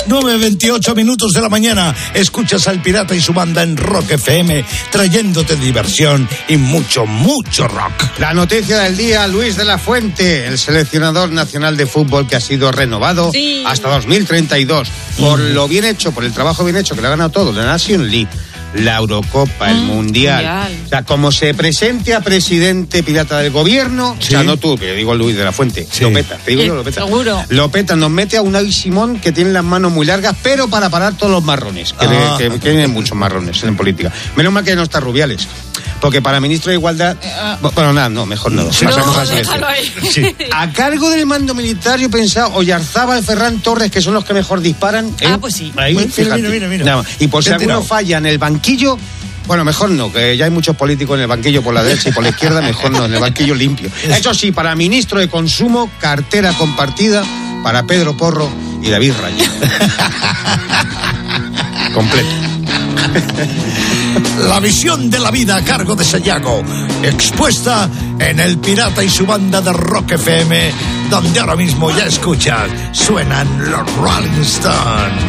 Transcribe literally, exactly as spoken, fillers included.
nueve veintiocho minutos de la mañana. Escuchas al Pirata y su banda en Rock F M, trayéndote diversión y mucho, mucho rock. La noticia del día, Luis de la Fuente, el seleccionador nacional de fútbol que ha sido renovado sí. hasta dos mil treinta y dos. Por mm. lo bien hecho, por el trabajo bien hecho, que le ha ganado todo, la Nation League, la Eurocopa, mm, el Mundial. mundial. O sea, como se presente a presidente pirata del gobierno, ¿sí? O sea, no tú, que digo Luis de la Fuente, sí. lo peta, te digo yo, lo peta. Seguro. Lo peta, nos mete a Unai Simón, que tiene las manos muy largas, pero para parar todos los marrones, que, ah. le, que, que tienen muchos marrones en política. Menos mal que no está Rubiales. Porque para ministro de Igualdad... Uh, bueno, nada, no, mejor no. Sí, no, así déjalo ahí. Sí. A cargo del mando militar, yo pensaba, Oyarzábal, Ferran Torres, que son los que mejor disparan. ¿eh? Ah, pues sí. Ahí, pues, mira, mira, mira. Nada, y por si alguno falla en el banquillo... Bueno, mejor no, que ya hay muchos políticos en el banquillo por la derecha y por la izquierda, mejor no, en el banquillo limpio. Eso sí, para ministro de Consumo, cartera compartida para Pedro Porro y David Rayo. Completo. La visión de la vida a cargo de Sayago, expuesta en El Pirata y su banda de Rock F M, donde ahora mismo ya escuchas, suenan los Rolling Stones.